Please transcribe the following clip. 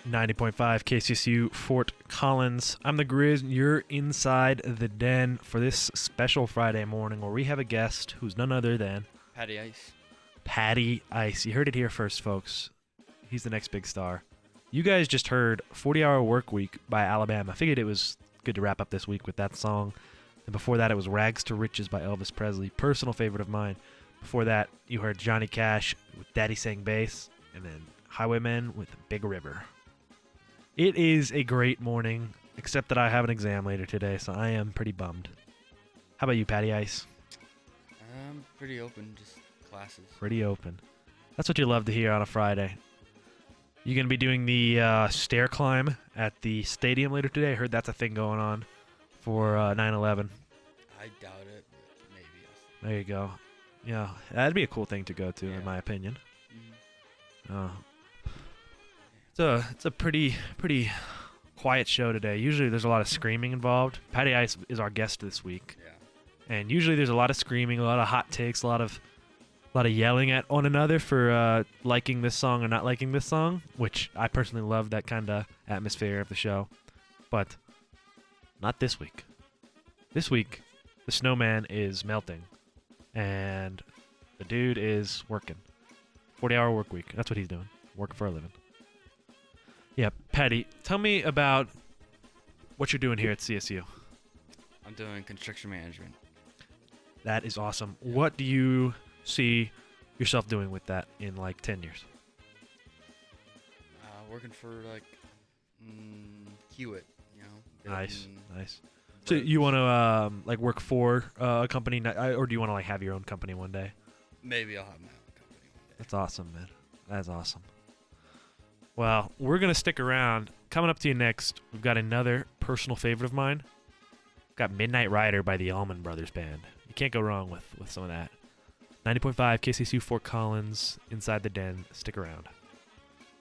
90.5 KCSU Fort Collins. I'm the Grizz, and you're inside the den for this special Friday morning where we have a guest who's none other than Patty Ice. Patty Ice. You heard it here first, folks. He's the next big star. You guys just heard 40-Hour Work Week by Alabama. I figured it was good to wrap up this week with that song. And before that, it was Rags to Riches by Elvis Presley, personal favorite of mine. Before that, you heard Johnny Cash with Daddy Sang Bass, and then Highwaymen with Big River. It is a great morning, except that I have an exam later today, so I am pretty bummed. How about you, Patty Ice? I'm pretty open, just classes. Pretty open. That's what you love to hear on a Friday. You going to be doing the stair climb at the stadium later today? I heard that's a thing going on for 9/11. I doubt it, but maybe. There you go. Yeah, that'd be a cool thing to go to, Yeah. in my opinion. Mhm. It's a pretty quiet show today. Usually there's a lot of screaming involved. Patty Ice is our guest this week, Yeah. and usually there's a lot of screaming, a lot of hot takes, a lot of yelling at one another for liking this song or not liking this song, which I personally love that kind of atmosphere of the show. But not this week. This week, the snowman is melting, and the dude is working. 40-hour work week. That's what he's doing. Working for a living. Yeah, Patty, tell me about what you're doing here at CSU. I'm doing construction management. That is awesome. What do you see yourself doing with that in like 10 years? Working for like Hewitt, you know. Nice, building nice. So you want to like work for a company, or do you want to like have your own company one day? Maybe I'll have my own company one day. That's awesome, man. That's awesome. Well, we're going to stick around. Coming up to you next, we've got another personal favorite of mine. We've got Midnight Rider by the Allman Brothers Band. You can't go wrong with some of that. 90.5 KCSU Fort Collins, Inside the Den. Stick around.